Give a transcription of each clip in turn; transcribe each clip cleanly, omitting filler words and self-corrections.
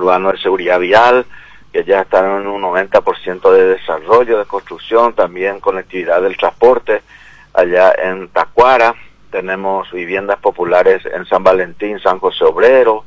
urbano de seguridad vial, que ya están en un 90% de desarrollo, de construcción, también conectividad del transporte. Allá en Tacuara tenemos viviendas populares en San Valentín, San José Obrero,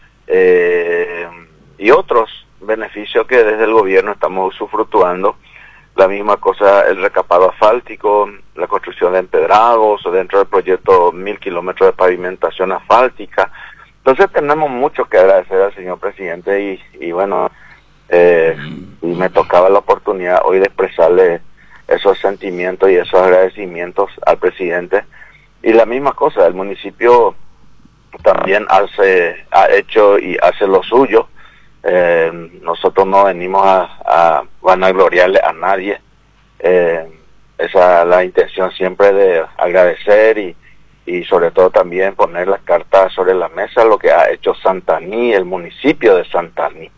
y otros beneficios que desde el gobierno estamos usufructuando. La misma cosa, el recapado asfáltico, la construcción de empedrados, dentro del proyecto 1000 kilómetros de pavimentación asfáltica. Entonces tenemos mucho que agradecer al señor presidente y bueno, y me tocaba la oportunidad hoy de expresarle esos sentimientos y esos agradecimientos al presidente. Y la misma cosa, el municipio también ha hecho y hace lo suyo. Nosotros no venimos a vanagloriarle a nadie. Esa es la intención siempre de agradecer y sobre todo también poner las cartas sobre la mesa, lo que ha hecho Santaní, el municipio de Santaní.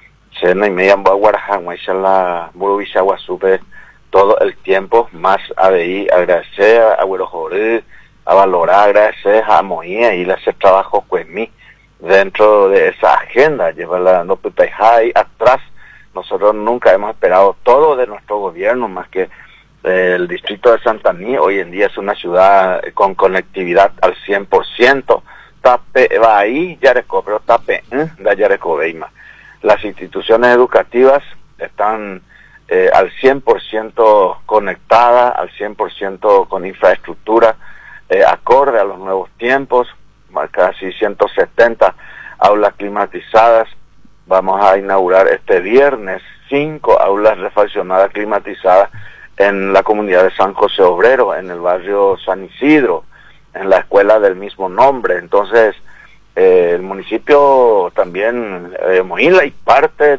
Todo el tiempo, más agradecer a Huerojorí, a valorar, agradecer a Moía y hacer trabajo con mí dentro de esa agenda, llevarla dando ahí atrás. Nosotros nunca hemos esperado todo de nuestro gobierno, más que el distrito de Santaní hoy en día es una ciudad con conectividad al 100%. Tape va ahí, Yareco, pero tape, da Yareco Beima. Las instituciones educativas están al 100% conectadas, al 100% con infraestructura acorde a los nuevos tiempos, casi 170 aulas climatizadas. Vamos a inaugurar este viernes 5 aulas refaccionadas climatizadas en la comunidad de San José Obrero, en el barrio San Isidro, en la escuela del mismo nombre. Entonces, el municipio también, Moila y parte,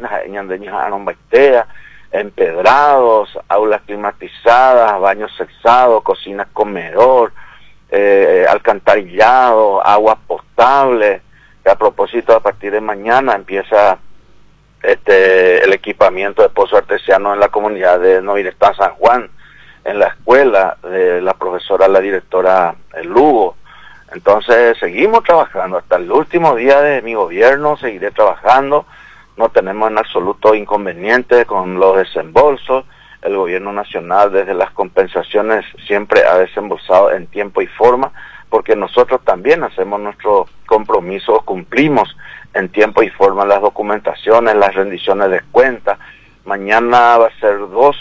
empedrados, aulas climatizadas, baños sexados, cocina comedor, alcantarillado, agua potable. Que a propósito, a partir de mañana empieza el equipamiento de pozo artesiano en la comunidad de Novirestán San Juan, en la escuela de la profesora, la directora Lugo. Entonces seguimos trabajando hasta el último día de mi gobierno, seguiré trabajando, no tenemos en absoluto inconveniente con los desembolsos. El gobierno nacional desde las compensaciones siempre ha desembolsado en tiempo y forma, porque nosotros también hacemos nuestro compromiso, cumplimos en tiempo y forma las documentaciones, las rendiciones de cuentas. Mañana va a ser 2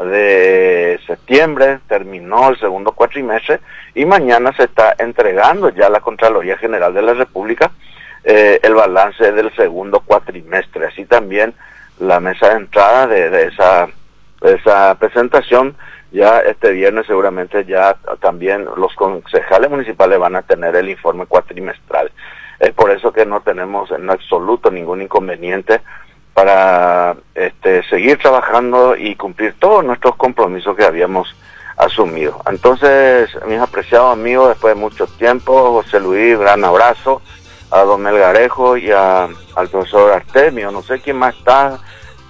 de septiembre, terminó el segundo cuatrimestre y mañana se está entregando ya a la Contraloría General de la República el balance del segundo cuatrimestre. Así también la mesa de entrada de esa presentación, ya este viernes seguramente ya también los concejales municipales van a tener el informe cuatrimestral. Es por eso que no tenemos en absoluto ningún inconveniente para seguir trabajando y cumplir todos nuestros compromisos que habíamos asumido. Entonces, mis apreciados amigos, después de mucho tiempo, José Luis, gran abrazo, a don Melgarejo y al profesor Artemio, no sé quién más está,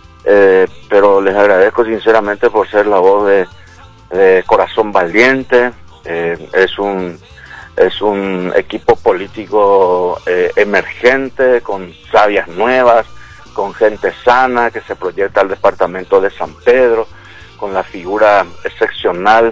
pero les agradezco sinceramente por ser la voz de Corazón Valiente. Es un equipo político emergente, con sabias nuevas, con gente sana que se proyecta al departamento de San Pedro, con la figura excepcional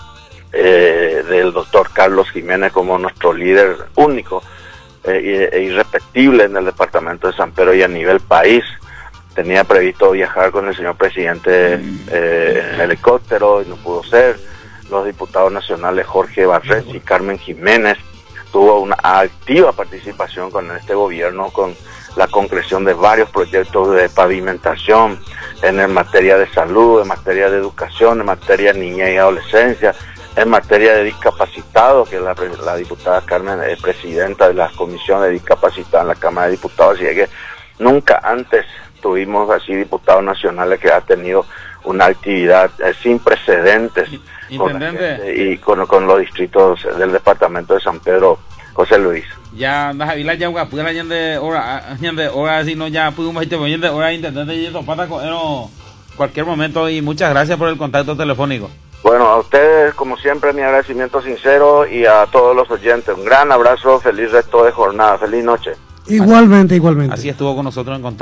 del doctor Carlos Jiménez como nuestro líder único e irrepetible en el departamento de San Pedro y a nivel país. Tenía previsto viajar con el señor presidente en helicóptero y no pudo ser. Los diputados nacionales Jorge Barret y Carmen Jiménez tuvo una activa participación con este gobierno, con la concreción de varios proyectos de pavimentación en materia de salud, en materia de educación, en materia de niñez y adolescencia, en materia de discapacitados, que la diputada Carmen es presidenta de la comisión de discapacitados en la Cámara de Diputados, y que nunca antes tuvimos así diputados nacionales que ha tenido una actividad sin precedentes con los distritos del departamento de San Pedro. José Luis. Ya Javila ya puede de hora si no ya pudimos de hora intentando y eso pasa cualquier momento, y muchas gracias por el contacto telefónico. Bueno, a ustedes como siempre mi agradecimiento sincero, y a todos los oyentes un gran abrazo, feliz resto de jornada, feliz noche. Igualmente. Así estuvo con nosotros en contacto.